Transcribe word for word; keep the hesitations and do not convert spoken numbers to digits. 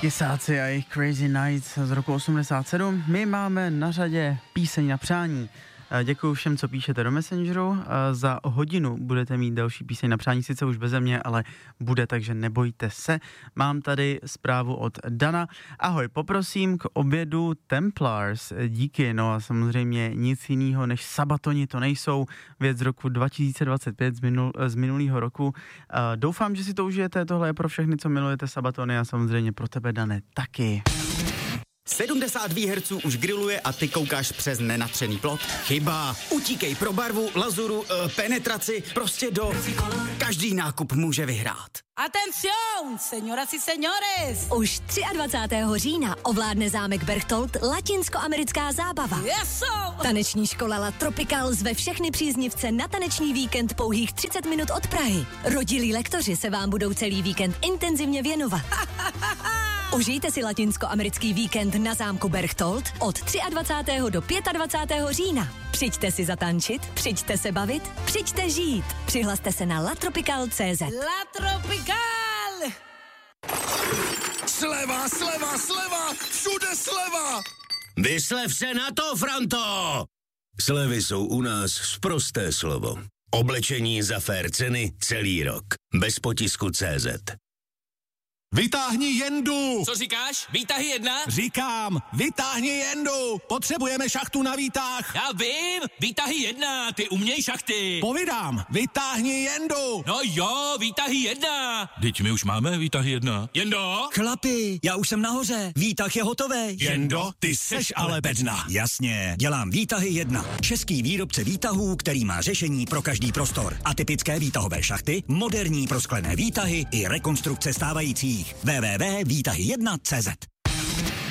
Kysáci a jejich Crazy Nights z roku osmdesát sedm. My máme na řadě píseň na přání. Děkuji všem, co píšete do Messengeru. Za hodinu budete mít další píseň na přání, sice už beze mě, ale bude, takže nebojte se. Mám tady zprávu od Dana. Ahoj, poprosím k obědu Templars. Díky, no a samozřejmě nic jiného než Sabatoni to nejsou. Věc z roku dva tisíce dvacet pět z, minul, z minulého roku. Doufám, že si to užijete. Tohle je pro všechny, co milujete Sabatony a samozřejmě pro tebe, Dane, taky. sedmdesát výherců už grilluje a ty koukáš přes nenatřený plot? Chyba. Utíkej pro barvu, lazuru, e, penetraci, prostě do... Každý nákup může vyhrát. Atención, señoras y señores! Už dvacátého třetího října ovládne zámek Berchtold latinskoamerická zábava. Yes, Taneční škola La Tropical zve všechny příznivce na taneční víkend pouhých třicet minut od Prahy. Rodilí lektoři se vám budou celý víkend intenzivně věnovat. Užijte si latinskoamerický víkend na zámku Berchtold od dvacátého třetího do dvacátého pátého října. Přijďte si zatančit, přijďte se bavit, přijďte žít. Přihlaste se na latropical tečka cé zet. La Tropical! Sleva, sleva, sleva, všude sleva! Vyslev se na to, Franto! Slevy jsou u nás sprosté slovo. Oblečení za fair ceny celý rok. Bez potisku tečka cé zet. Vytáhni jendu! Co říkáš? Výtahy jedna? Říkám, vytáhni jendu! Potřebujeme šachtu na výtah! Já vím! Výtahy jedna, ty uměj šachty! Povídám, vytáhni jendu! No jo, výtahy jedna! Teď my už máme výtahy jedna. Jendo? Chlapi, já už jsem nahoře, výtah je hotový. Jendo, ty seš ale bedna. Jasně, dělám výtahy jedna. Český výrobce výtahů, který má řešení pro každý prostor. Atypické výtahové šachty, moderní prosklené výtahy i rekonstrukce stávajících. w w w tečka výtahy jedna tečka cé zet.